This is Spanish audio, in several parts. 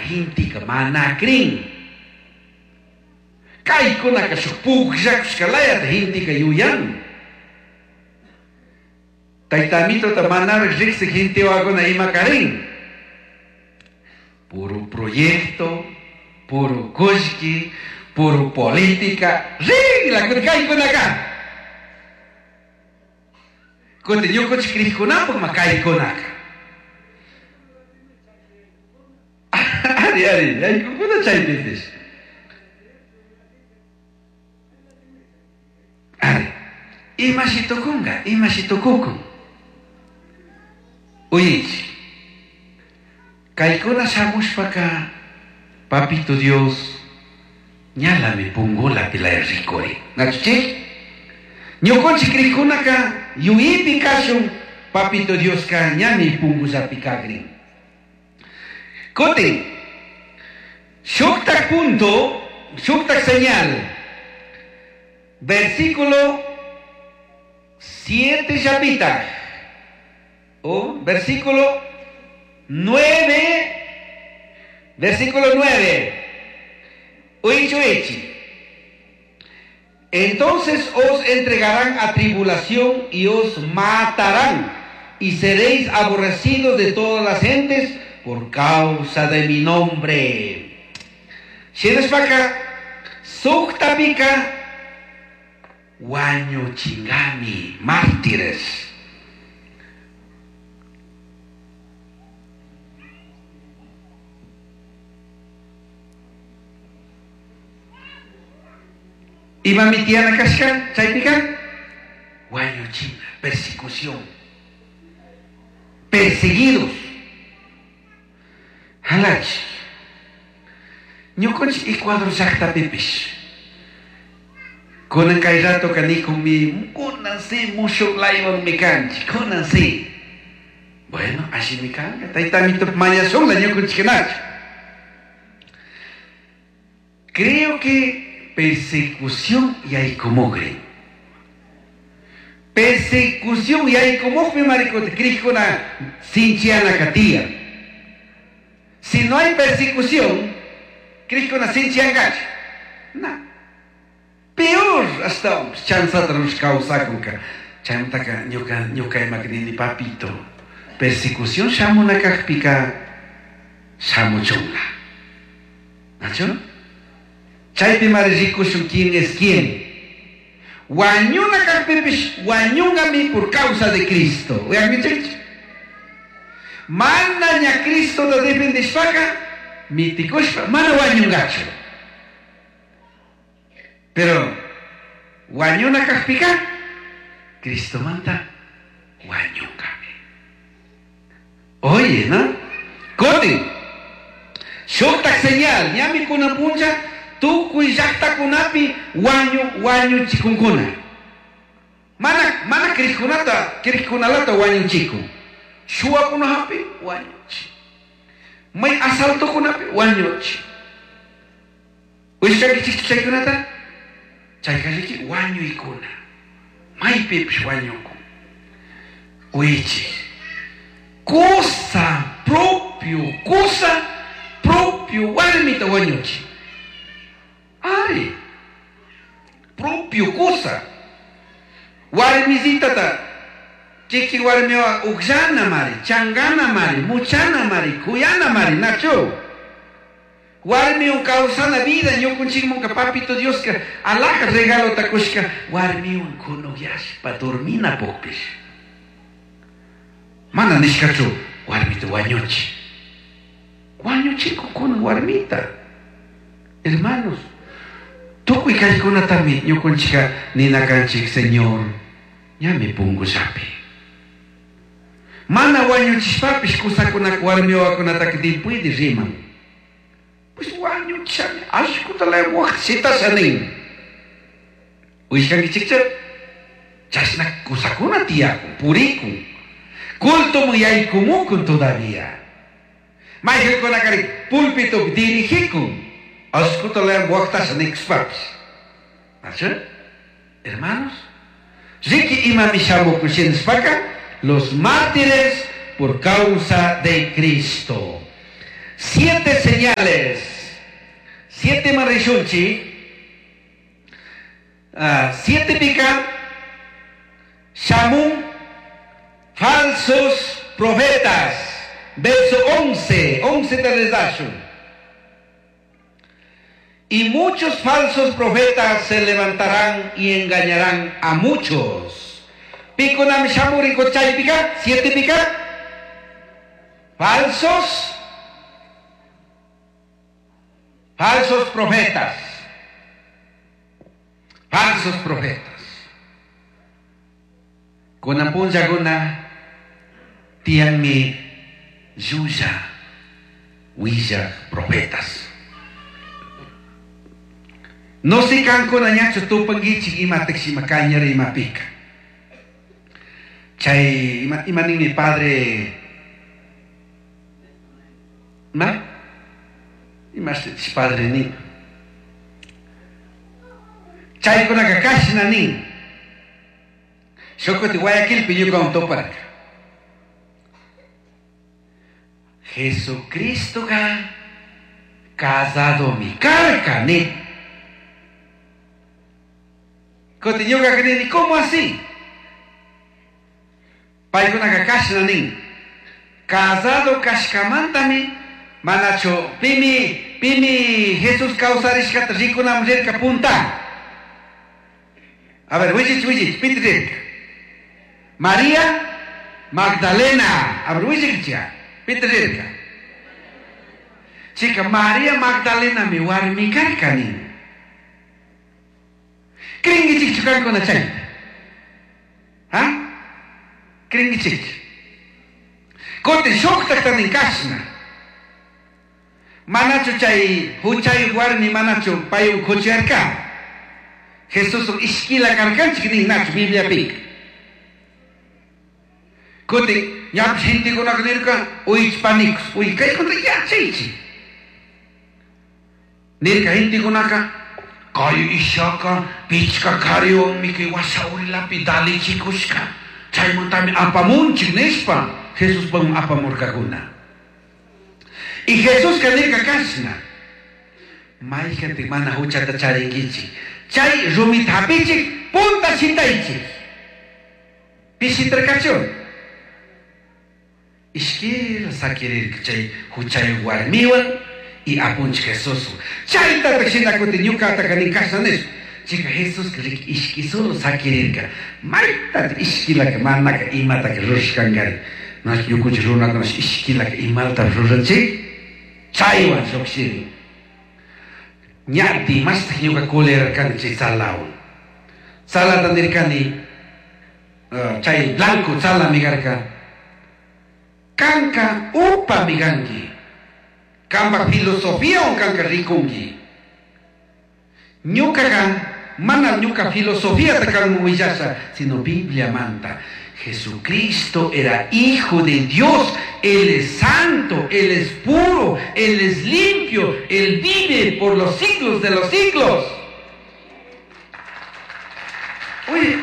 hintika manakrin. Kaikunaka shukpukshakskalaya hintika yuyan. Taitamito tamanar rixi hintiwagona imakarin. Puro proyecto, puro kushki, puro política. Regla con kaikunaka. Kote nyoko chikrikunapa makaikunaka. Ari, kuna chay dices. Ari, imashitokunga, imashitokukun. Oye, kaikuna samushpaka, papito Dios, ñala me pongo la pila de ricore. ¿Nachuche? Ñoconchi crikunaka, yuipi kashun, papito Dios ka, ñami pongo zapicagrin. Cote, shuktak punto, shuktak señal, versículo 7 chapita, o versículo 9, oichoechi. Entonces os entregarán a tribulación y os matarán, y seréis aborrecidos de todas las gentes, por causa de mi nombre. Shenespaka, Suktapika, Waño Chingami, mártires. ¿Y mamitiana Kashka, Chaipika? Waño Chinga, persecución. Perseguidos. Halach. Ñoconchi y cuadro sakta pepes. Conan kairato cani con mi conanse mucho laivan me canchi. Conanse. Bueno, así me canga. Taitamito maya son la ñoconchi kenach. Creo que persecución y hay comogre. Persecución y hay comogre maricote. Cricona sinchiana catía. Si no hay persecución, ¿crees que una ciencia engaña? No. Peor hasta chanza nos causa con que chantaka ñoka imakini papito. Persecución shamo na kakpika shamo chonga. ¿Nacho? Chaype marikushu quién es quién. Wañuna kakpepish wañungami por causa de Cristo. ¿Vean mi chicho? Mana ña Cristo da depende shpaka, mitikushpa, mana wañungacho. Pero, wañuna kakpika, Cristo manda, wañungame. Oye, ¿no? Kote, shoktak señal, ñami kuna puncha, tu kuyakta kunapi, wañu chikunkuna. Mana kriskunalata wañu chiku. Shua kuna hapi, wanyochi. May asalto kuna hapi, wanyochi. Uishka kichik chay kunata? Chay kaliki wanyo ikuna. May pips wanyoko. Uichi. Cosa propio, warmita wanyochi. Ari. Propio cosa. Warmizita ta. Chiki warmiwa uxana mari, changana mari, muchana mari, cuyana mari, nacho. Warmi un causana vida, yo con chingmonga papito Dios que alaja regalo takushka, warmi un konoyash pa dormina popis. Mana nishkacho, warmi tu wañochi. Wañochi con warmita. Hermanos, toco y calicona también, yo con chica nina canchik, Señor, ya me pongo sapi. Mana wañu chispapis kusakuna warmiwa kunataka dimpuidi riman. Pues wañu chame, ashkutala muaxita sanin. Uishkangi chikcha, chasna kusakuna tiyaku, puriku. Culto muy aykumukun todavía. Maikil kunakari púlpito dirijiku. Ashkutala muaxita sanin kusapis. ¿Nacho? Hermanos, Riki imamishamu kushin spaka, los mártires por causa de Cristo. 7 señales, 7 marishunchi, 7 pica, Shamun, falsos profetas, verso 11 de Redashun. Y muchos falsos profetas se levantarán y engañarán a muchos. Pico nam shamuriko chay pica, 7 pica, falsos profetas, falsos profetas. Kuna punja guna tiang mi yuya, wija profetas. No si kanko na niya chuto panggichig imatik si makanya rin mapika. Chay imaning ni padre ma? Imas si padre ni. Chay ko nagkakash na ni. Shoko ti Guayaquil piño con toparka. Jesucristo ka casado mi carca ni. Continuó que ¿cómo así? Pai con kakash na ning. Casado kashkamantami manacho pimi Jesús causarish rico na mujer que apunta. A ver, wiji, pitrik. María Magdalena. A ver, wiji pitrik. Chica María Magdalena mi war mi karkani. Keringi cik cukan ko na chay. Ha? Keringi cik. Kote shok tak taning kasna. Manacho chay huchay warmi manacho payo kuchar ka. Jesus iskila karkan chikining nach Biblia pik. Kote nyap hinti ko na kanir ka uy panik uy kay kote ya chay. Nir ka hinti ko na ka kayu isyaka, pichka karyo, miki wasauri lapi dali chikushka. Chay montami apamun chignespa. Jesus pang apamur kaguna. Y Jesus kanir kakasna. Mai kati mana huchata charingichi. Chay rumit hapichik, punta sintaichik. Pisiterkacion. Iskir sakirir chay huchay warmiwan. Y apunch Jesús. Chaita pechina continue kata kaning kasanes. Chica Jesús que iskisolo sakirirka. Maita iskila que mana que imata que rushkangal. Nas yukuch runa nas iskila que imalta ruranchi. Chaiwan shokshiri. Nyati mas yuka kolera kan chi salaun. Sala tandirkani chay blanco sala migarka. Kanka upa migangi. Kamba filosofía o kanka rikungi. Nyuka kan mana nyuka filosofía takan muiyasa, sino Biblia manta. Jesucristo era hijo de Dios, Él es santo, Él es puro, Él es limpio, Él vive por los siglos de los siglos. Oye,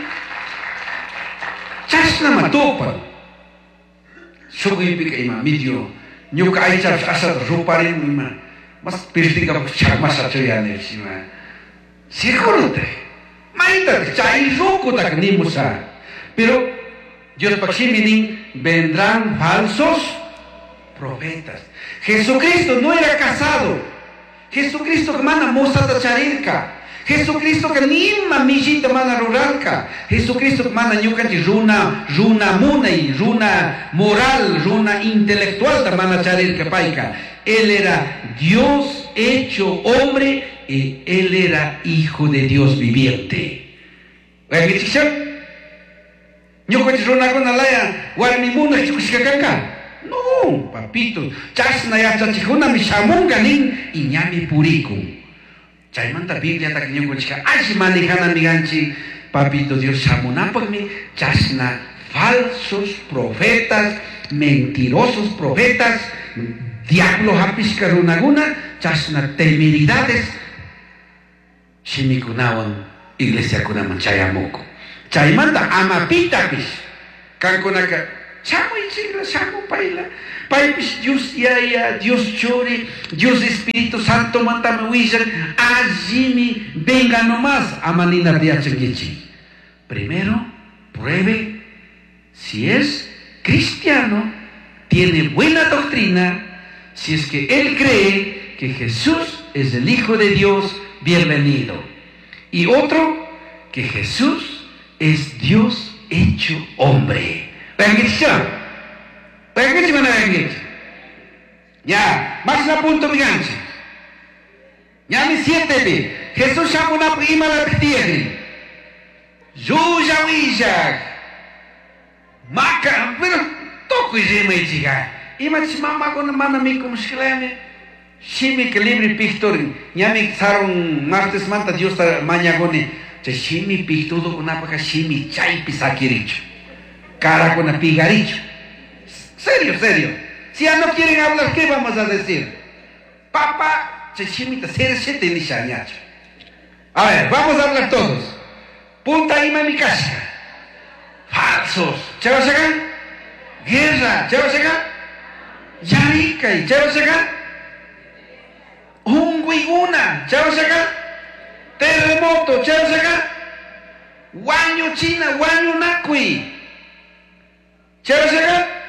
chasna matopan. Shogipika ima midio. Nyuka aicha asat ruparin ima. Mas pirtika chakma sachoyane sima. Seguro te. Maita chay ruko tak nimusa. Pero Dios pakshiminin vendrán falsos profetas. Jesucristo no era casado. Jesucristo que mana mosata charirka. Jesucristo que nima mijita mana ruralka. Jesucristo que mana nyukanchi runa munay, runa moral, runa intelectual ta mana charirka paika. Él era Dios hecho hombre y él era hijo de Dios viviente. Nyukanchi runa con alaya, warmi muna chukushkakanka. No, papito. Chasna ya chachikuna mi shamunga nin iñami purikum. Chaymanta Biblia tak nyukuchka ashi manejana miganchi papito Dios shamunapakmi chasna falsos profetas, mentirosos profetas, diablo hapishka runaguna, chasna temeridades shimikunawan iglesia kunaman chayamuko. Chaymanta amapitapish kankunaka Shamu ichigla, shamu paila. Paipish Dios yaya, Dios chori, Dios Espíritu Santo mantame huillan. Allí venga nomás a manina de achengichi. Primero, pruebe si es cristiano, tiene buena doctrina, si es que él cree que Jesús es el Hijo de Dios, bienvenido. Y otro, que Jesús es Dios hecho hombre. Ya, más a punto mi gancho. Ya me siéntete. Jesús llama una prima la tierra. Yuya Willa. Maca, pero toco y rima y chica. Y me dice, mamá, con la mano me como schleme. Shimi que libre pictor. Ya me saron martes manta Dios mañagone. Che shimi pictudo con una paca shimi chay pisakiricho. Cara con la pigaricho. Serio, serio. Si ya no quieren hablar, ¿qué vamos a decir? Papá, che shimi te serse te nishañacho. A ver, vamos a hablar todos. Punta ima mi casa. Falsos. ¿Qué vas a sacar? Guerra. ¿Qué vas a sacar? Yarica. ¿Qué vas a sacar? Unguiguna. ¿Qué vas a sacar? Terremoto. ¿Qué vas a sacar? Guaño China. Guaño Nakui. ¿Qué vas a sacar?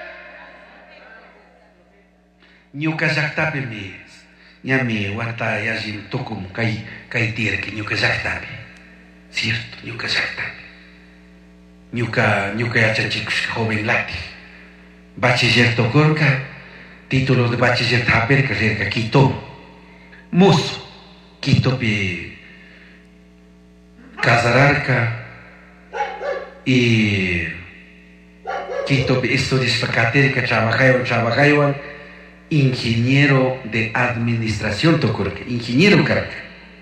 Ñuka yaktape mi. Ñami guarda yajim tokum kai tierke. Ñuka yaktape. Cierto, ñuka yaktape. Ñuka yachachicos joven lati. Bachiller tocorca. Títulos de bachiller taper carrera Quito. Mozo. Quito pi. Casararca. Y Quito pi estudios pacaterica trabajayo. Ingeniero de administración tocorca. Ingeniero carca.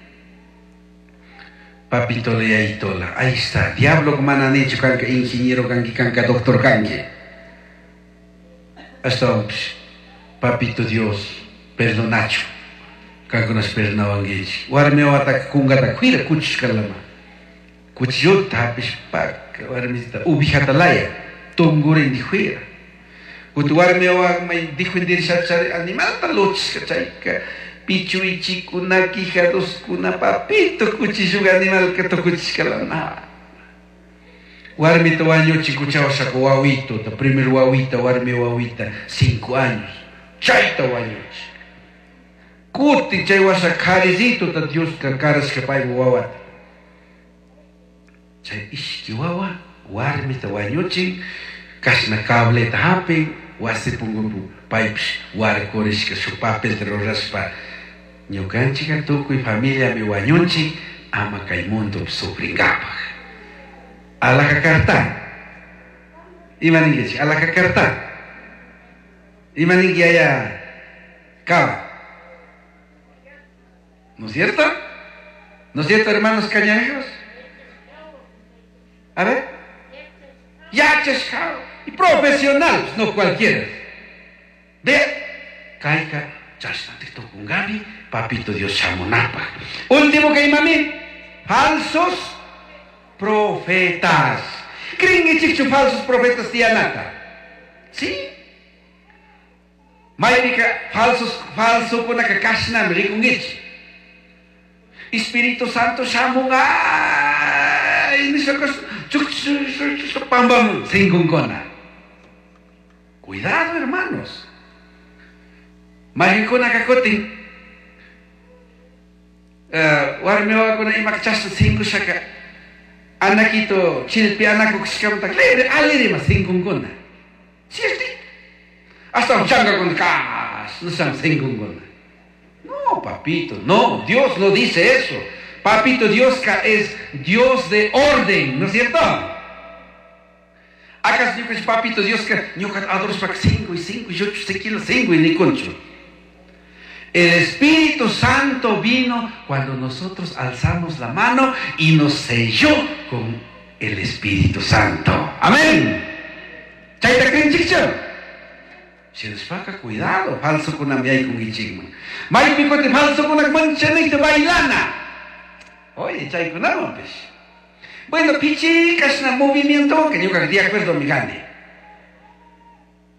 Papito le aitola. Ahí está. Diablo que man han hecho canca. Ingeniero canca, doctor canque. Hasta papito Dios. Perdonacho. Canca nos perdonaban guechi. Warmeo ataca kungata. Cuida kuchkalama. Kuchyo tapis pak. Warmita. Ubijatalaya. Tongure ni fuera. Warmeo me dijo en dirishachar. Animal talochis kachayka. Pichu y chicuna, quijados, cuna, papito, cuchilluga animal que to cuchicalana. Warmito año chicuchao saco guauito, ta primer guauita, warmi guauita, 5 años. Chaita guaños. Cuti chay wasa carecito, ta Dios caras que pai guauat. Chay ishki guaua, warmito guañochi, casna cable tape, wasi pungu pipes, warcorish que su papel de raspa. Ñukanchika tukuy familia mi wañunchi ama kay mundo sufringapaj. Alajakarta. Imaningichi, alajakarta. Imaningi allá cava. ¿No es cierto? ¿No es cierto, hermanos cañanejos? A ver. Yachescao. Y profesionales, no cualquiera. Ve. Caica, chasnate tokungabi. Papito Dios chamonapa. Último que hay mami. Falsos profetas. ¿Creen que falsos profetas tianata? ¿Sí? Mayrika falso con la cacasna me rikungichi. Espíritu Santo chamonga. Y ni sacas pambam singungona. Cuidado, hermanos. Mayrikona kakotin. Warmeo con una chasta 5 shaka anakito chilpi anako kishkamta lebre alegre más 5 gona. ¿Cierto? Hasta un changa con cas, no son 5 gona. No, papito, no, Dios no dice eso. Papito, Dios es Dios de orden, ¿no es cierto? ¿Acaso yo que es papito Dios que yo adoros para 5 y 8 kilos 5 y ni concho? El Espíritu Santo vino cuando nosotros alzamos la mano y nos selló con el Espíritu Santo. Amén. ¿Chaita creen chicho? Si les faca cuidado, falso con ambiay con ichigma. May picote falso con la manchanita bailana. Oye, chay con agua, pues. Bueno, pichicas na movimiento que yo que de acuerdo mi gane.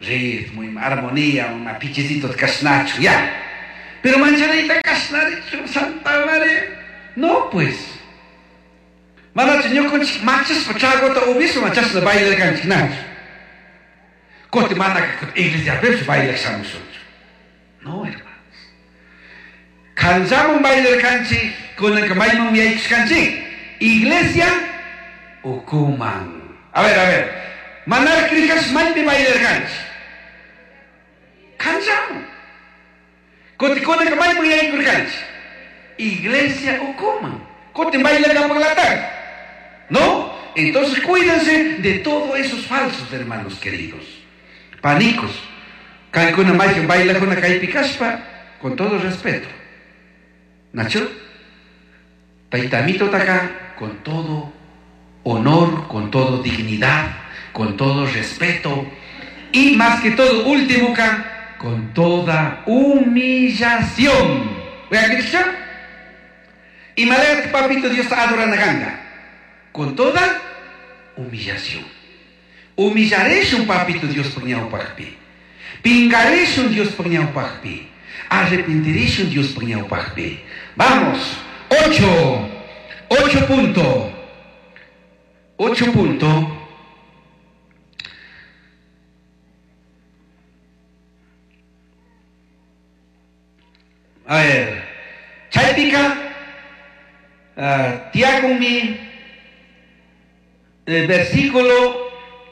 ritmo, armonía, un pichecito de casnacho, ya. Pero manchanita casnacho, Santa María. No, pues. Mana señor con machas pachagota obis machas de baile canchinacho. Cote mana que iglesia pero baile nosotros. No, hermanos. Cansamos baile canchi con el que más no me canchi. Iglesia okuman. A ver. Manar crijas más de baile canchi. Cansamos. Con el que más no me canchi. Iglesia okuman. Cote baile por la tarde. ¿No? Entonces cuídense de todos esos falsos, hermanos queridos. Panicos. Calcuna más que baila con la caipicaspa, con todo respeto. Nacho, Taitamito Taca, con todo honor, con todo dignidad, con todo respeto. Y más que todo, último, con toda humillación. ¿Vean qué dicho? Y malete papito Dios adorando ganga. Con toda humillación. Humillaréis un papito Dios pagñao pagpi. Pingaréis un Dios pagñao pagpi. Arrepentiréis un Dios pagñao pagpi. Vamos. 8 puntos. 8 puntos. A ver. Chaipica. Tiagumi. Versículo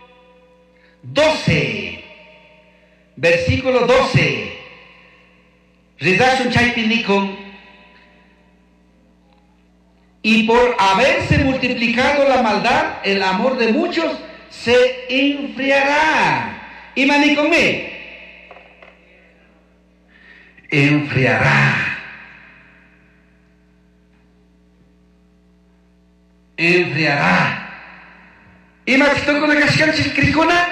12. Versículo 12. Redacción Chaipinicon. Y por haberse multiplicado la maldad, el amor de muchos se enfriará. Y manicomé. Enfriará. Y más con la cascada cricona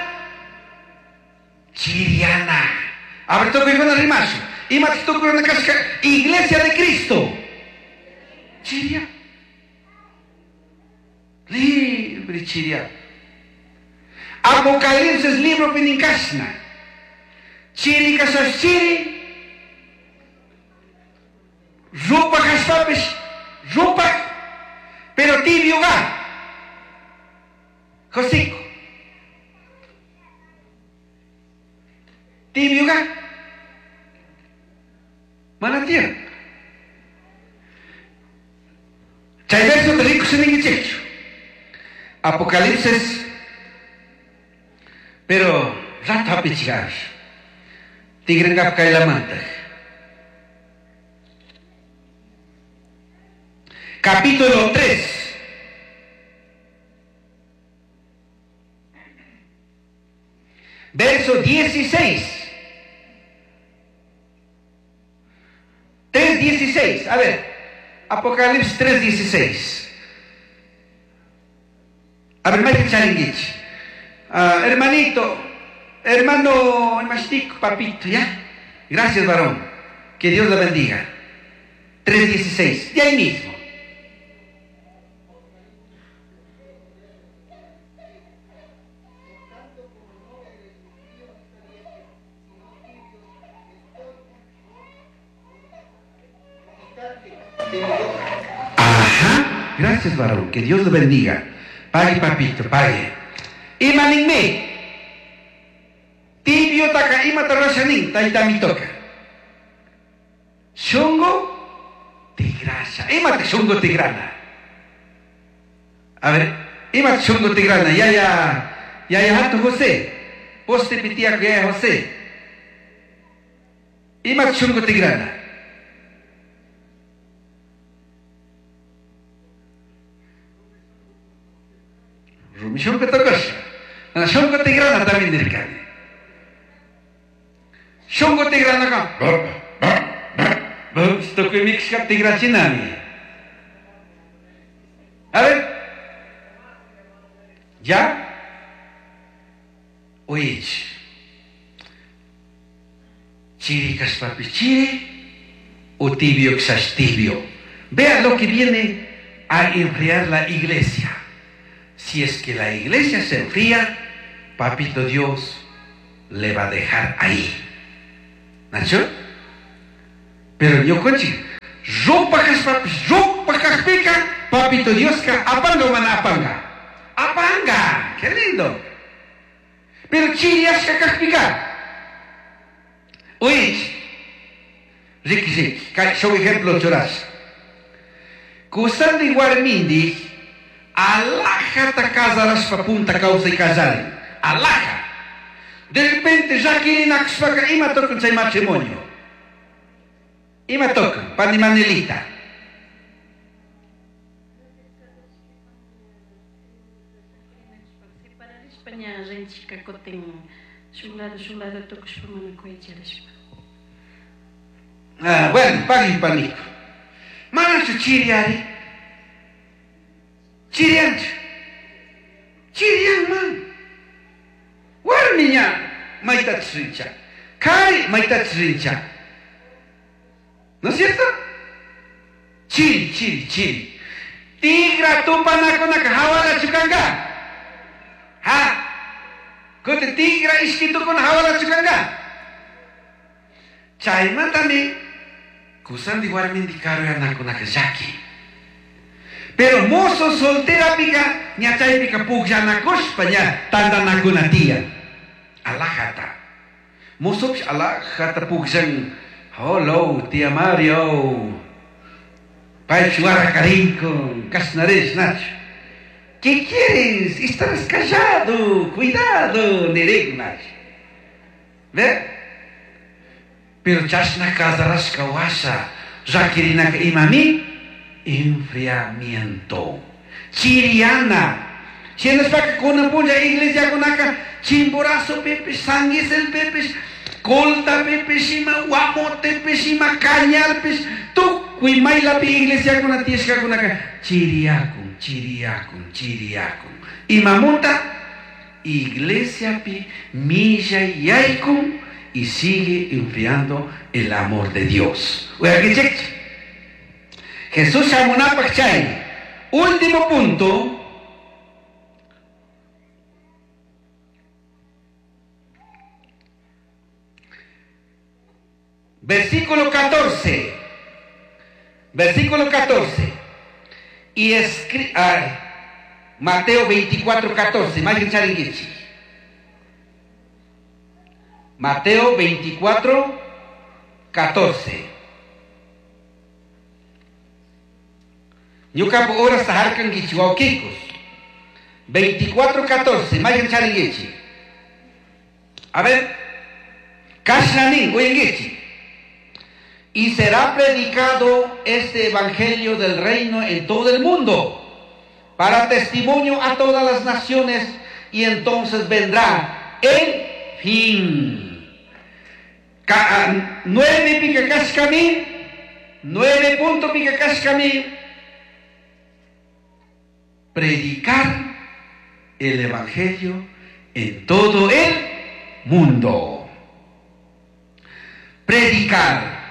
chiriana. A ver, toco con el rimazo. Y más con la cascada Iglesia de Cristo. Chiria. Libre chiria. Apocalipsis libro penincasna. Chiri casas chiri. Rupa caspapes. Rupa. Pero tibio ga. Josico. Tibio ga. Manatía. Chayverso de rico sin ingechecho. Apocalipsis. Pero rato apichigar. Tigre ngapka y la manta. Capítulo 3. Verso 16. 3:16. A ver. Apocalipsis 3:16. A ver, Michael Charinguich. Hermano Mastico, papito, ¿ya? Gracias, varón. Que Dios la bendiga. 3:16. De ahí mismo. Ajá. Gracias, varón. Que Dios lo bendiga. Pague, papito, pague. Y maligme. Tibio taka imata rashanin. Taitami toka. Shungo tigrasa. Imate shungo tigrana. A ver. Imate shungo tigrana. Ya hato José. Poste pitia que ya José. Imate shungo tigrana. Rumishon que tocas. La shongo tigrana también del cane. Shongo tigrana acá. Esto que mix cap tigrachinami. A ver. ¿Ya? Oye. Chiricas papi chiri. O tibio xas tibio. Vea lo que viene a enfriar la iglesia. Si es que la iglesia se enfría, papito Dios le va a dejar ahí. ¿Nacho? Pero yo coche, ropa caspica, papito Dios ka, apanga o mana apanga. Apanga, qué lindo. Pero chirias ka caspica. Oye, Ricky, show ejemplo choras. Kusan di Guarmindi, alaja ta casaras pa punta causa y casar. Alaja. De repente ya quieren axpaca y me tocan ese matrimonio. Y me tocan, para Manelita. España, gente que tem chulada, tocos para uma coisa. Ah, bueno, paguen panico. Mana su chiriari. Chirian man. Warninya maitat srincha. Kai maitat srincha. ¿No es cierto? Chiri. Tigra tu panakona hawala chukanga. Ha. Kote tigra iskitu con hawala chukanga. Chaima también. Kusan di Guarmindi karo ya nakona kajaki. Pero mozo soltera pica, nyachay pica pugya nakos panya tanda nakuna tia. Alajata. Mozo alajata pugyan. Hello, tía Mario. Pai chuara carinco, casnares nach. ¿Qué quieres? Estás callado. Cuidado, neregnas. ¿Ve? Pero chasna casa rascawasa. Rakirina imami. Enfriamiento. Chiriana. Si no es para que con una iglesia con acá, chimborazo pepe, sangues el pepe, colta pepe, shima, guamote pepe, shima, cañal pepe, tú, cuimay la iglesia con la tiesca con acá, chiriacum. Y mamuta, iglesia pi, milla y yaicum, y sigue enfriando el amor de Dios. Oiga, que cheque. Jesús Shamunapachai. Último punto. Versículo 14. Y Mateo 24, 14. Mateo 24, 14. Yuka por horas saharkan gichiwaukikos. 24:14. Mayan charingechi. A ver. Kashlanin, oyengechi. Y será predicado este evangelio del reino en todo el mundo, para testimonio a todas las naciones, y entonces vendrá el fin. 9 pica kashkami. 9 punto pica kashkami. Predicar el evangelio en todo el mundo. Predicar.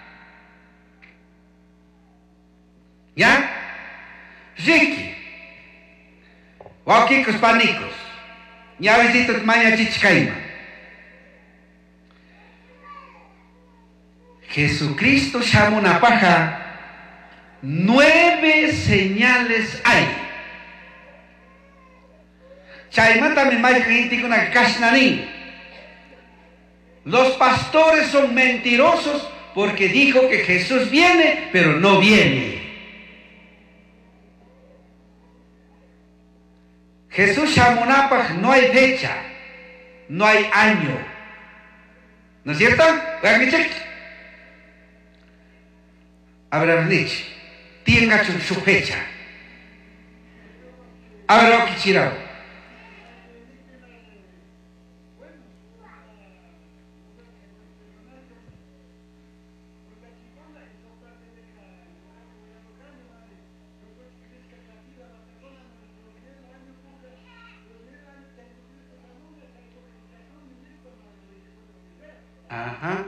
¿Ya? Ricky. Wakikos panicos. Ya visito maña chichcaima. Jesucristo llama una paja. 9 señales hay. Los pastores son mentirosos porque dijo que Jesús viene, pero no viene. Jesús Shamunapach no hay fecha, no hay año. ¿No es cierto? Abraham Nietzsche, tenga su fecha. Abraham Kichirao. Ajá.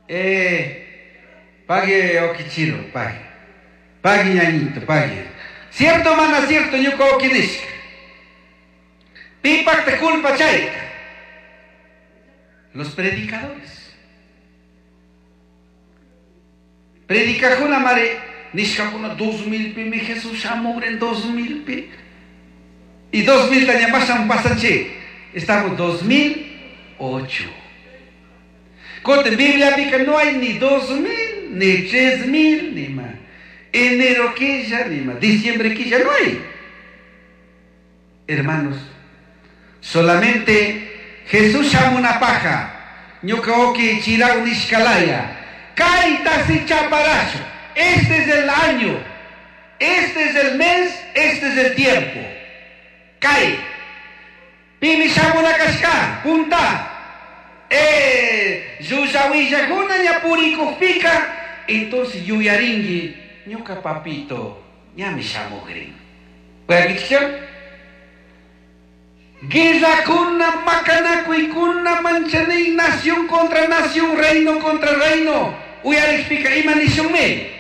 Pague okichiro, pague. Pague ñañito, pague. Cierto, mana cierto, ñuka okinishka. Pipak te culpa chayka. Los predicadores. Predicajuna mare, nishkakuna 2000 pi, mi Jesús amor en 2000 pi. Y 2000 tañamasan pasache. Estamos 2008. Con Biblia pica no hay ni 2000, ni 3000, ni más. Enero que ya, ni más. Diciembre que ya no hay. Hermanos, solamente Jesús llama una paja. Ñukaoki chirao nishkalaya. Kaita si chaparacho. Este es el año. Este es el mes. Este es el tiempo. Kai. Pimi llama una casca. Punta. Yuyawilla juna ñapuriko pica. Entonces yuyaringi. Ñuka papito. Ya me llamo grin. ¿Puede guerra kuna macanacui kuna manchanei, nación contra nación, reino contra reino. Uyar explica imanición me.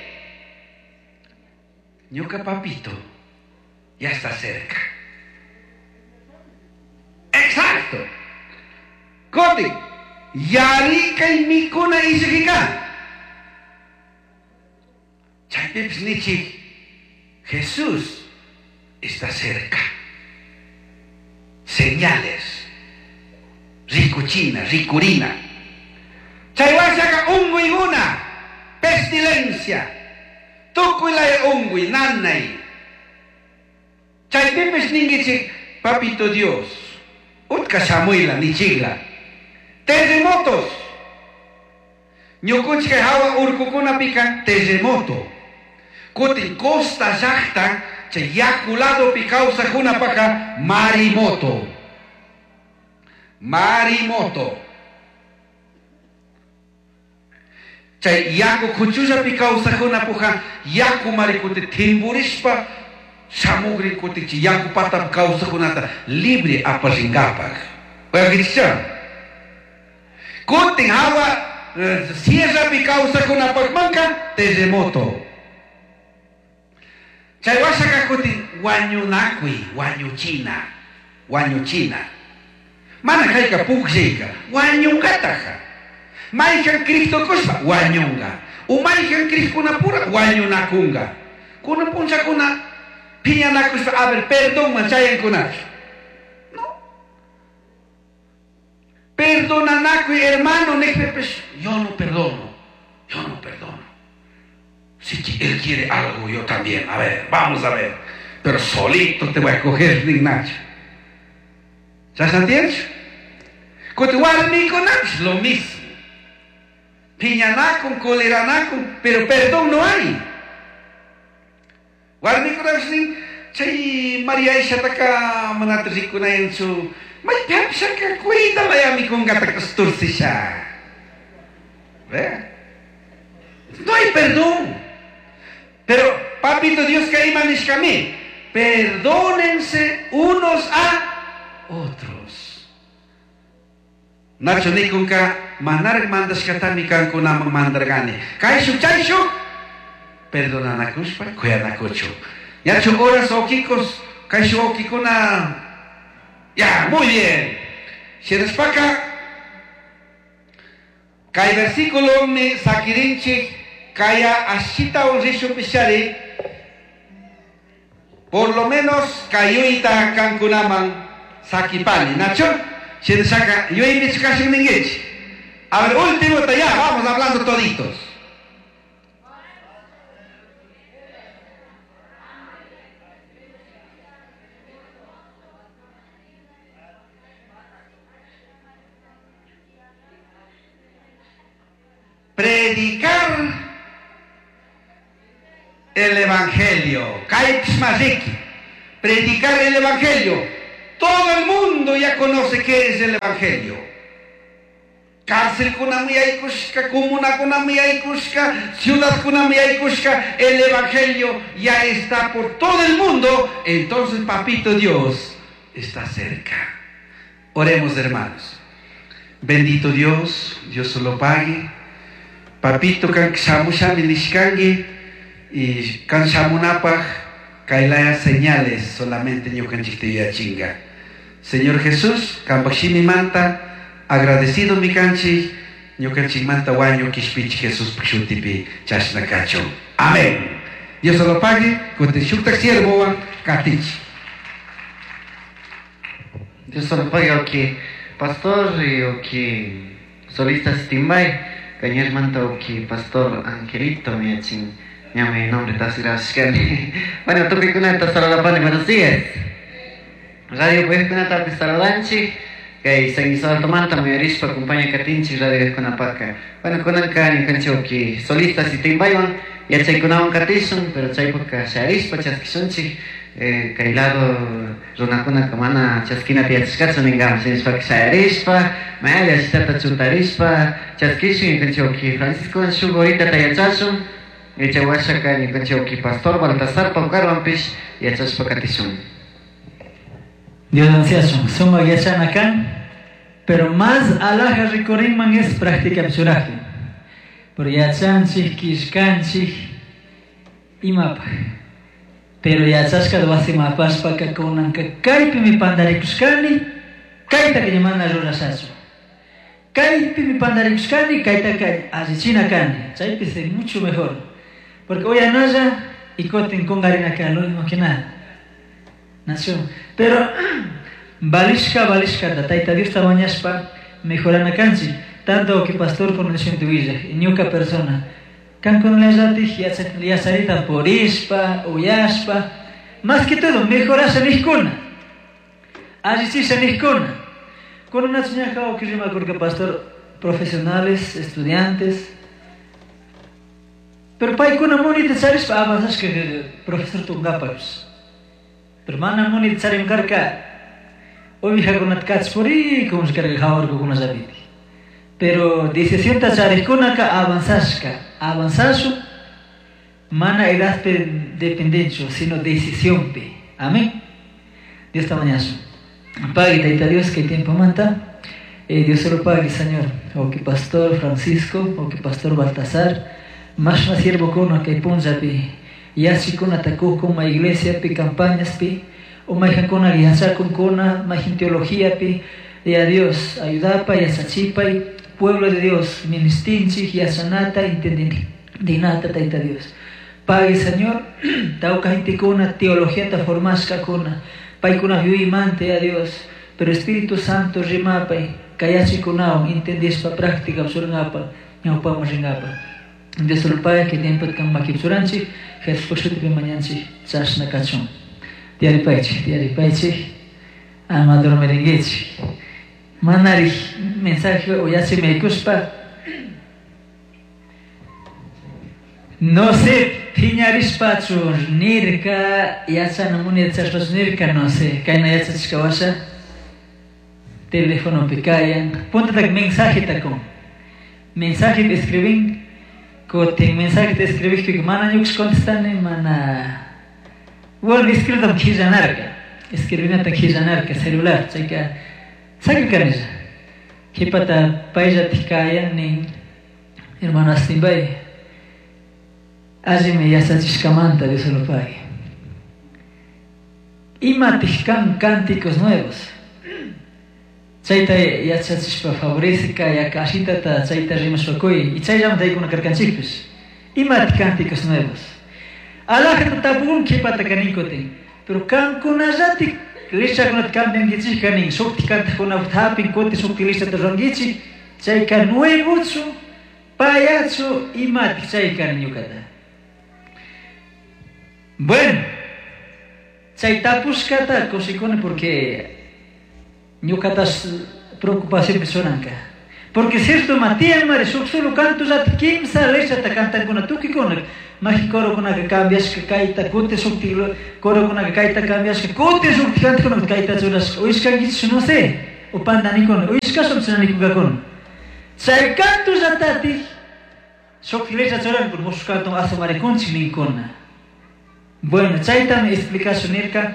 Ñuka papito ya está cerca. Exacto. Cote. Yarika y mikuna isriga. Chaypeps nichi. Jesús está cerca. Señales. Ricuchina, ricurina. Chayhuachaca ungui una. Pestilencia. Tucuila ungui, nanay. Chaypepes ningichi, papito Dios. Utka samuila, nichigla. Terremotos. Ñukuchka hawa urkukuna pica terremoto. Kutin costa llakta. Chay yakulado pi causa juna paja marimoto. Marimoto. Chay yaku kuchuja pi causa juna puja yaku marikute timburispa samugri kuti chay yaku pata pi causa junata libre apasingapag. Oya Cristian. Kutin hawa sierra pi causa juna pagmanka terremoto. Chayhuachaca kuti wañunakui, wañuchina, wañuchina. Mana kayka puksika, wañungataja. Maykan Cristo kuspa, wañunga. Umaykan Cristo kuna pura, wañunakunga. Kuna puncha kuna, piñanakuspa, a ver, perdón manchayan kuna. No. Perdonanakui, hermano, yo no perdono, yo no perdono. Si él quiere algo, yo también. A ver, vamos a ver. Pero solito te voy a coger, Ignacio. ¿Ya se entiende? Coteguarniconax, lo mismo. Piñanacon, coleranacon, pero perdón no hay. Guarniconax, chay María Ishataka, manatricuna en su. May pepsaka, cuídala ya mi con gatacasturcisha. ¿Ve? No hay perdón. Pero, papito Dios que imanishkami, perdónense unos a otros. Nacho nikunka manar mandas katami kan kunama mandargani. Kaishu chaishu, perdonanakushpa, kuyanakuchu. Yacho horas okikos, kaishu okikuna. Ya, muy bien. Si eres paca, kai versículo me sakirinchi. Kaya ashita un risho pishari, por lo menos kayuita kankunaman sakipani. Nacho, si saca, yo invito casi un engage. A ver, último ya, vamos hablando toditos. Predicar el Evangelio. Predicar el Evangelio. Todo el mundo ya conoce qué es el Evangelio. Cárcel kunamiyaikushka, comuna kunamiyaikushka, ciudad kunamiyaikushka. El Evangelio ya está por todo el mundo. Entonces, papito Dios está cerca. Oremos, hermanos. Bendito Dios, Dios se lo pague. Papito kan shamushami nishkangi y kan shamunapaj kailaya señales solamente ñukanchik chinga. Señor Jesús, kampakshimi manta, agradecido mi kanchi, ñukanchik manta waño kishpich Jesús pshutipi chashnakacho. Amén. Dios se lo pague, con te shuktak siervo katich. Dios se lo pague, ok, pastor, ok, solista Stimbay, cañer manta, ok, pastor Angelito, mi ching, mi nombre Tasirashkan. Bueno, tú que kuna tasarapani, buenos días. Radio pues kuna tapisaradanchi, que se hizo tomanta, mi arispa, acompaña katinchi, radio kuna paca. Bueno, kuna kani kancho, ok, solista Stimbay, ya chay kunawan katishun, pero chay porque se arispa, chaskishunchi. Kailado runakuna kamana chaskina tiachkatsu ningam sinispa ksayarishpa maya sitata chutarispa chaskishin kanchoki Francisco Shugorita tayachashun echawashaka ni kanchoki Pastor Baltasar Paucarwampish yachashpa katishun. Dios anunciación, suma yachanakan, pero más alaja recorriman es práctica psuraje. Por yachanchik, kishkanchik, imapa. Pero ya chasca do hace más paspa que con anca caipi mi pandarikuskani kaita que llaman a rorasazo caipi mi pandarikuskani kaita que asesina cani chaipi es mucho mejor porque hoy a naya y coten con garina que lo mismo que nada nació pero balishka da taita Dios tamañaspa mejorana canchi tanto que pastor con el siento villa y ñuca persona kan con la jati ya salita por ispa o yaspa más que todo mejoras en iskuna así sí se iskuna con una señal que yo me acuerdo que pastor profesionales estudiantes pero pai con amoni de saris pa avanzas que profesor tungapas pero mana amoni de sarim karka hoy hija con atkats por y como se carga jawar con una zabiti pero decisión tachariskuna ka avanzasu mana edad dependencia sino decisión pe amén Dios te mañana pague taita Dios que tiempo manta Dios se lo pague Señor o que pastor Francisco o que pastor Baltasar más na siervo con que ponja pe ya si con atacó con la iglesia pe campañas pe o más con alianza con más teología pe y a Dios ayuda pa y asachipa y pueblo de Dios, ministinchi, yasanata, dinata, taita Dios. Pague, Señor, tauca gente con una teología ta formasca con paikuna viuimante a Dios, pero Espíritu Santo rimapa, kayachi kunao, entendés pa práctica, absurnapa, ñaupamos ringapa. Dios lo pague que tiempo kan makipsuranchi, Jesús por su tipe mañanchi, chasna cachón. Diari paichi, amador merenguechi. Manari mensaje o ya se me cuspa no sé piñarispacho nirka ya sana muni chaspas nirka no sé kaina ya chashkawasa teléfono picayan ponte tak mensaje takom mensaje te escribin kote mensaje te escribis que mana yux contestane mana bueno escribam kijanarka escribina ta kijanarka celular chayka ¿sabe qué es? Que para paisa tikaya ni hermano Stimbay, azime ya satiscamanta Dios se lo pague. Y matiscan cánticos nuevos. Chaita ya satisfa favorece que ya casita ta chaita rimas fakoi y chaita me da con carcanchicos. Y mat cánticos nuevos. Allah que tabun que para canikote, pero can con azati lista con cambian gichi kaning sokti kanta con autapin kote sokti lista de rangichi chay kan nuevutsu payacho y mat chay kan yukata bueno chay tapus kata cosikone porque yukatas preocupación personanka porque cierto matia mare solo canto zat kimsa lista ta cantan con atuki con Mas coro con que cambias que caita cote subtil coro con que caita cambias que cote subtil con que caita zonas o isca gits no sé o pandani con o isca subsani con sai canto zatati subtileza zoran por buscando asomare con chinicona bueno chaita me explicación irka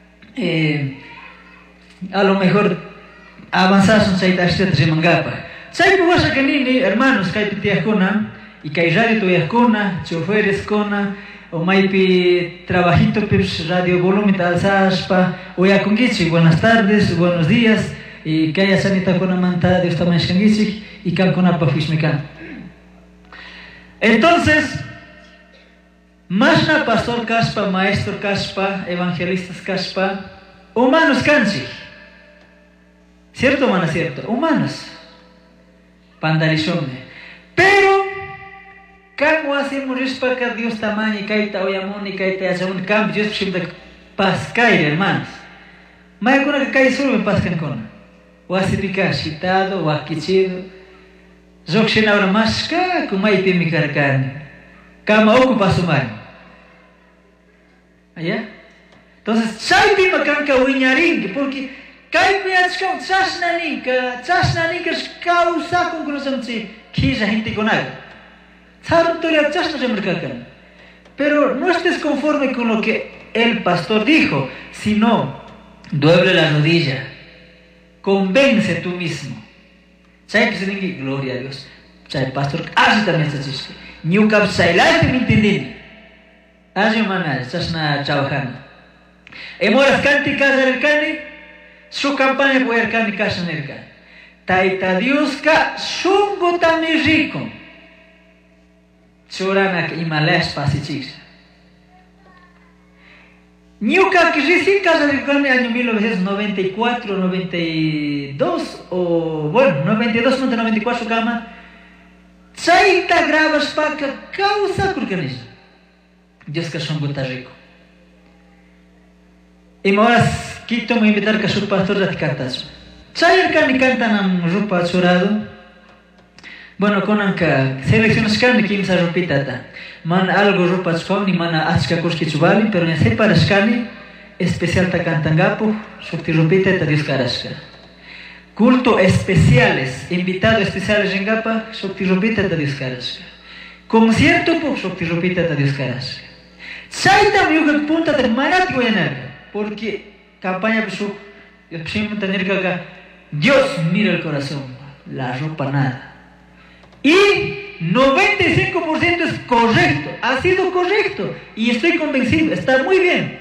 a lo mejor avanzar son chaita este mangapa Chay pues que ni hermanos kay pitiakuna y kay radio tuyakuna, choferes kona, o maypi trabajito pues radio volumen alzaspa, o ya kungichi, buenas tardes, buenos días, y kaya sanita kona manta de esta manchangichi y kan kona pafishmekan. Entonces, Mashna pastor kaspa, maestro kaspa, evangelistas kaspa, humanos kanchi. ¿Cierto o no es cierto? Humanos. Pandarizome. Pero, ¿cómo hacemos respecto a Dios tamaño y kaita oyamón y kaita yachamón? Cambio, yo soy de pascaire, hermanos. Maya kuna que cae solo me pascan con. O así pica chitado, o akichido. Zokshen ahora más ka, kumay pimi caracani. Kama ocupa su mano. ¿Allá? Entonces, chay pima kanka uiñaring, porque kay piachka chasnaninka causa con conocimiento que esa gente con algo. Saben toda chasna se mercacan. Pero no estés conforme con lo que el pastor dijo, sino doble la rodilla, convence tú mismo. Chay que se diga gloria a Dios. Chay pastor hace también esta chisca. New cap sailai te mintindin. Hace mana chasna trabajando. Emoras canti casa del cani. Su campaña puede cani casa del cani. Taita Dios ka sungo también rico. Choranak Himalayas pasichis. Ñuka que recién casa del cani año 1994, 92 o bueno 92, 94 cama. Chaita grabas paca causa kurkanis. Dios que son guta rico. Y moras quito me invitar que su pastor de cantas. Chayar cani cantan am rupa chorado. Bueno, conanka selecciones cani quinza rupitata. Man algo rupa chponi mana achka kurski chubali, pero en separas cani especial ta cantangapo, surti rupita ta Dios carasca. Culto especiales, invitados especiales en Gapa, Shokti Rupita ta Dios carasca. Concierto po Shokti Rupita ta Dios carasca. Chaita miuka punta de marat goyanar, porque campaña pesuk, yo tener que acá, Dios mira el corazón, la ropa nada. Y 95% es correcto, ha sido correcto, y estoy convencido, está muy bien.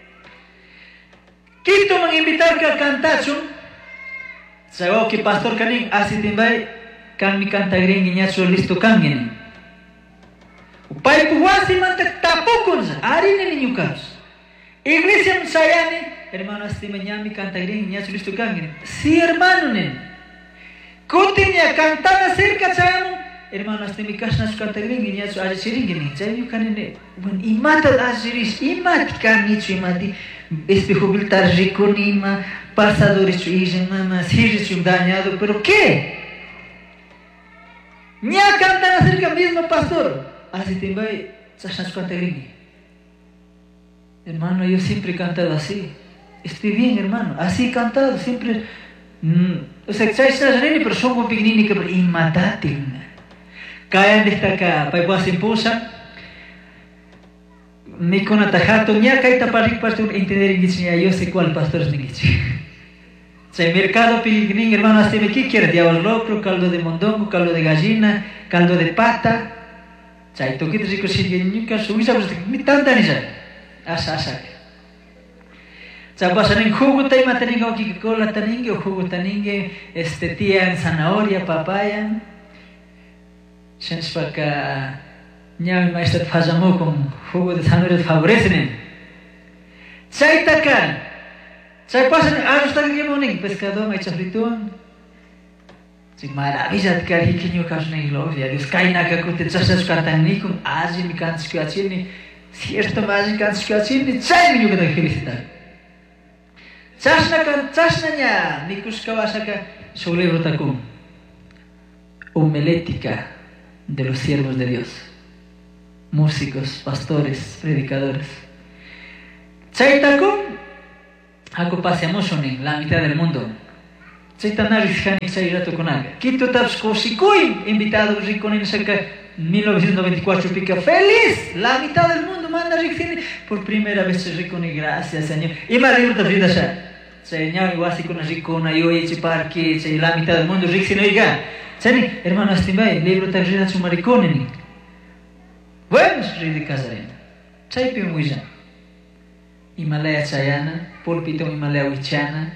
Quito me invitar a cantacho. Sabao que pastor kanin asitimbay kan mi canta gringi ñacho listo kangeni. Upay puwasi manta tapukun arine ni ñukas. Iglesia msayani hermano astima ñami canta gringi ñacho listo kangeni. Sí hermano nen. Kutinya cantana cerca chayamo hermano astimi kasna canta gringi ñacho ajiringeni. Chayu kanene bun imata ajiris imat kanichu imati jubiltar rico nima pasadores chuijen mama sirrichum dañado, pero ¿qué? Ña cantan acerca mismo pastor. Así te va chachas cantagrini. Hermano, yo siempre he cantado así. Estoy bien, hermano. Así he cantado siempre. O sea, chachas pero son como pequeñini que imatátil. Caen de esta acá, pa igual se impulsan. Ni con atajato, ña caita para entender en yo sé cuál pastor es Nigichi. Se mercado piligrín, hermano, hasta me ¿qué quiere? Diablo locro, caldo de mondongo, caldo de gallina, caldo de pata. Chay toquito rico sirviñuca, subisa pues mi tanta ni ya. Asa. Chay pasan en jugo tay mataninga o Coca-Cola taningue o jugo taningue, tía en zanahoria, papaya. Sens para ñami maestro fazamo con jugo de zanahoria favorecen. Chay takan. Saya pasan harus tadi dia morning pescador macam frituan. Si maravilla que ali que nunca nem gloria. Deus cai na que te chasas cantanico, azi me cantas que atini, cierto mais cantas que atini, sai me nunca te felicitar. Chasna nya, nikus kawasaka sobre takum. Homilética de los siervos de Dios. Músicos, pastores, predicadores. Chaitakum Ako paseamos en la mitad del mundo. Chaitana Rizhani Chairato Konaga. Quito Tapsko Sikui, invitado Rikon en Saka 1994 pica. ¡Feliz! La mitad del mundo manda Rizhani. Por primera vez Rikon y gracias, Señor. Y María Frida Sha. Señor, igual si con Rikon, yo y Chiparki, la mitad del mundo Rizhani oiga. Chani, hermano Astimbay, libro tarjeta su mariconeni. Bueno, es de casarena. Chay pion huilla. Himalaya chayana, pulpito Himalaya huichana,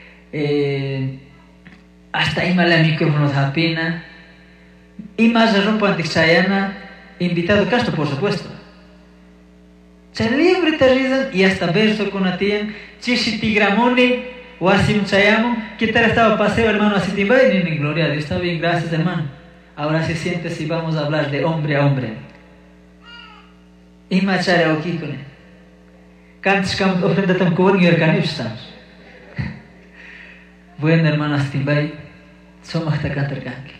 hasta Himalaya micrófono japina, y más ropa antichayana, invitado casto por supuesto. Chay libre tarjeta y hasta verso con atian, chichitigramoni, o así un chayamo, ¿qué tal estaba paseo hermano Asitimbay? Ni gloria a Dios, está bien, gracias hermano. Ahora se siente si vamos a hablar de hombre a hombre. Y machare aquí con él. Cantos que ofrenda tan cubón y organizamos estamos. Bueno hermano Asitimbay, somos hasta cantar canque.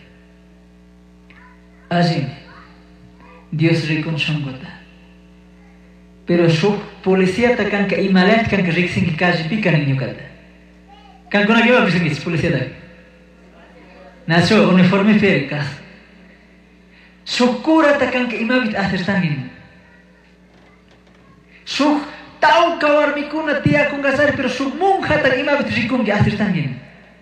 Allí, Dios rico en Shongota. Pero su policía ta canca y malet canca rixin que calle pican en Yucatán. Kan kuna gimana bisa polisi ada? Naso uniforme perikas. Syukura takkan ke imabit akhir tangin. Syuk tahu kawar mikuna tia kung gasar pero syuk mungha tak imabit rikung ke akhir tangin.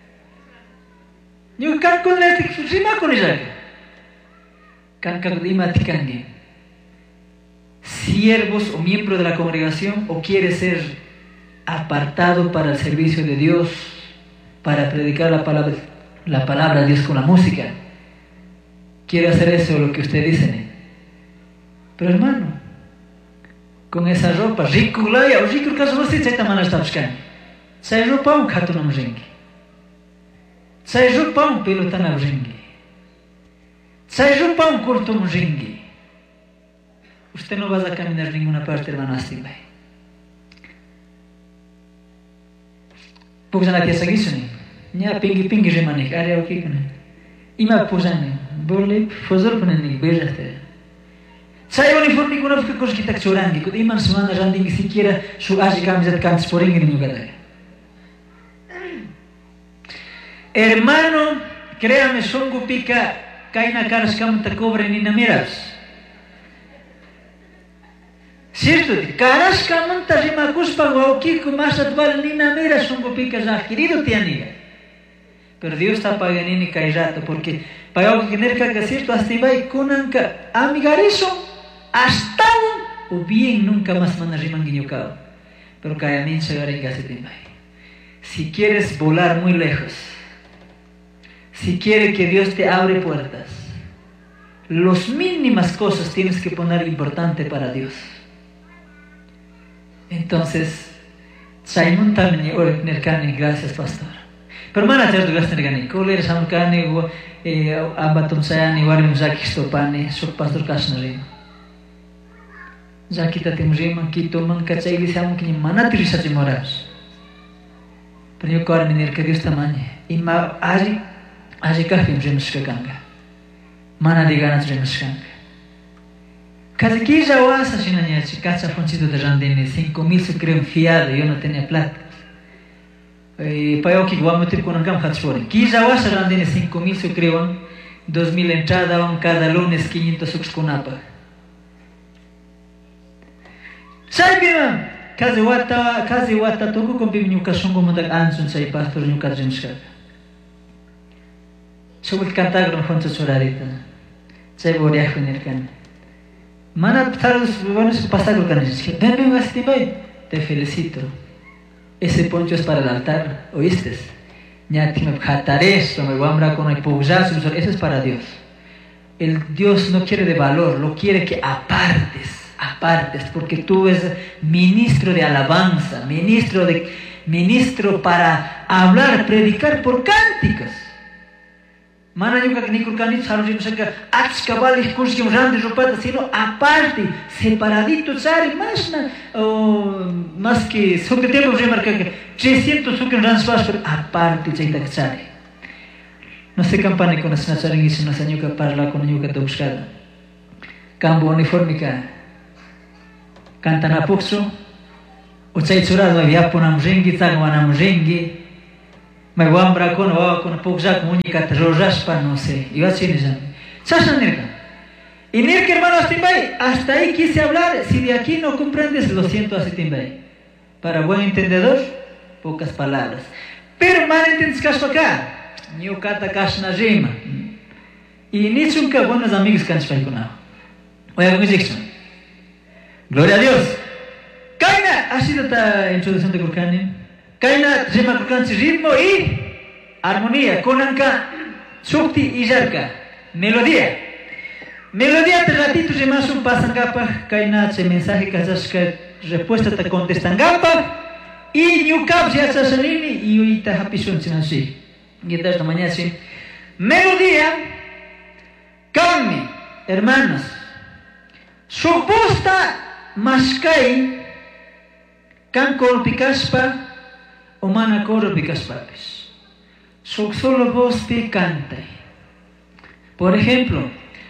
Nyuk kan kun letik rima kun ijak. Kan kagud imati kangi. Siervos o miembro de la congregación o quiere ser apartado para el servicio de Dios, para predicar la palabra de Dios con la música. Quiere hacer eso lo que usted dice. Pero hermano, con esa ropa, rico glaya, o rico caso você está mal está buscando. Sai ropa um cato não ringue. Sai ropa um pelo tá na ringue. Sai ropa um curto um ringue. Usted no va a caminar a ninguna parte, hermano Asitimbay. Pugzana tia sagisuni. Nya pingi remanik area oki kune. Ima pugzani. Bolip fozor punani bejaste. Sai uniforme kuna fika kos kita chorangi. Kud iman semana randing siquiera su aji camiseta cantos por en Yucatán. Hermano, créame, songo pica kaina caras kam ta cobre ni na miras. Cierto, caras kamanta rima cuspa guauquico más atval ni na mira songo pica ya querido tianiga. Pero Dios está pagando ni cairato porque pagao que tener que cierto Asitimbay kunanka amigarizo hasta o bien nunca más mana riman guiñocao. Pero cayamin se garenga Asitimbay. Si quieres volar muy lejos, si quiere que Dios te abre puertas, las mínimas cosas tienes que poner importante para Dios. Entonces, Simon también ore nerkani, gracias pastor. Pero mana terus gas nerkani, koler samkani abatum sayani warim zaki stopani, sok pastor kasnari. Zaki tatim rima kito man kacai lisam kini mana terisa cimoras. Pero yo kor menir que Dios tamane, ima aji kahfim remskakanga. Mana diganas remskakanga. Cada que já ouça assim na minha casa fontido de jandene 5.000 se creme fiado eu não tenho plata e para eu que vou ter com angam hatchfori que já ouça jandene 5.000 se creme 2.000 entrada cada lunes 500 sucos com napa sabe não kazi wata toku com bimnyu kasongo mandak ansun sai pastor nyu kadjenska sobre cantar no fonte chorarita sai boria finirkan. Mana vamos pasar con canillas. Ven, Asitimbay, te felicito. Ese poncho es para el altar, ¿oíste? Ya te me jatares, me voy a hablar con el poujazo, eso es para Dios. El Dios no quiere de valor, lo quiere que apartes, porque tú eres ministro de alabanza, ministro para hablar, predicar por cánticos. Mana juga ni kurkanit harus dimusaka ats kabali kursi grande ropata sino aparte separadito sari más que sobre tiempo remarca que 300 suken ranspas pero aparte chaita sari no sé campane con esa sari ngisi no sanyuka parla con nyuka to buscada cambo uniformica cantana puxo o chai churado había ponam ringi tagwanam ringi. Me voy a hablar con Pogzak, Muñica, Rosaspa, no sé. Iba a decir eso. Sasha Nirka. Y Nirka, hermano Asitimbay, hasta ahí quise hablar. Si de aquí no comprendes, lo siento, Asitimbay. Para buen entendedor, pocas palabras. Pero, hermano, ¿entiendes qué es acá? Nyukata Kashnajima. Y ni nunca buenos amigos que han hecho. Oye, con Jackson. Gloria a Dios. Kaina ha sido esta introducción de Gurkani. Kaina llama Gurkani ritmo y armonía. Konanka, Shukti y Yarka. Melodía. Melodía te ratito llamas un pasan gapa. Kaina se mensaje que respuesta te contestan gapa. Y Nyukab ya se salini y ahorita hapisun sin así. Y esta mañana sí. Melodía. Calme, hermanas. Suposta maskai kan korpikaspa o mana korpikaspapis. Solo vos te canta. Por ejemplo,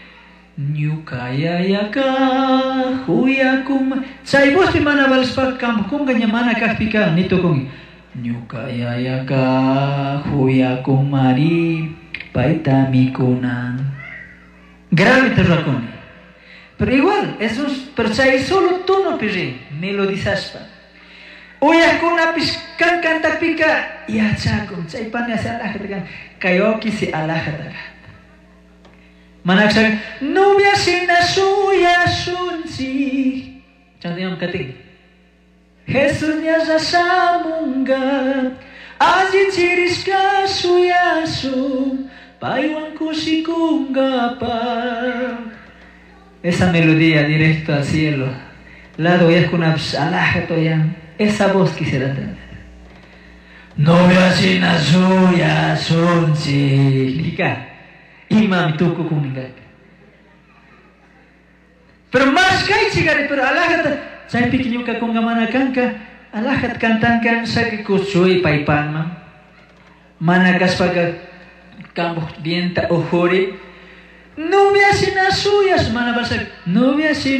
Nyukayayaka huyakum. Sai vos te mana valspa kam kunga nyamana kahpika nito kung. Nyukayayaka huyakumari paita mikunan. Grave terracone. Pero igual, eso es percaya solo tono pere, melodizaspa. Oya con una piscan canta pica y achacon, chaipane hacia alajatakan, kayoki si alajatakan. Manaksak, nubia sina suya sunci. Chantiam kating. Jesus nyasa samunga, azi chiriska suyasu. Paiwanku sikungapa. Esa melodía directo al cielo. Lado ya con absalajato ya. Esa voz quisiera tener. No veas sin suya sunchi. Lika. Imam tuku kuninga. Pero más kay chigare pero alahat. Saya pikinyuka kung gamana kanka. Alahat kantankan sa kusuy paipanma. Manakas pagka Campo dienta ojore. No me hacen las suyas, mana basag. No me hacen